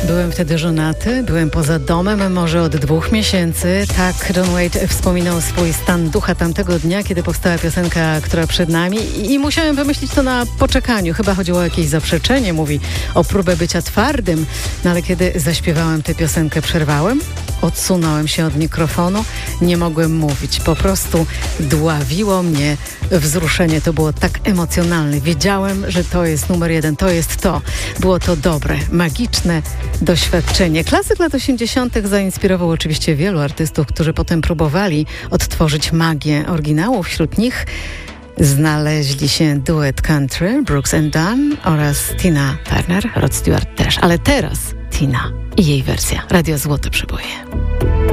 Byłem wtedy żonaty, byłem poza domem może od 2 miesięcy. Tak Don Wade wspominał swój stan ducha tamtego dnia, kiedy powstała piosenka, która przed nami i musiałem wymyślić to na poczekaniu. Chyba chodziło o jakieś zaprzeczenie, mówi o próbę bycia twardym. No ale kiedy zaśpiewałem tę piosenkę, przerwałem, odsunąłem się od mikrofonu, nie mogłem mówić. Po prostu dławiło mnie wzruszenie. To było tak emocjonalne. Wiedziałem, że to jest numer 1, to jest to. Było to dobre, magiczne doświadczenie. Klasyk lat 80. zainspirował oczywiście wielu artystów, którzy potem próbowali odtworzyć magię oryginału. Wśród nich znaleźli się duet country Brooks and Dunn oraz Tina Turner, Rod Stewart też. Ale teraz Tina i jej wersja. Radio Złote Przeboje.